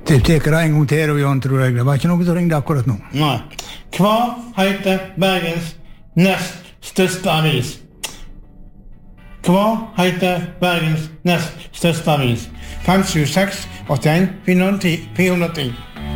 Det teker en gang til, og Jan, tror jeg. Det var ikke noe som ringte akkurat nå. Nei. Hva heter Bergens nest største avis? Hva heter Bergens nest største avis? 576 81 410.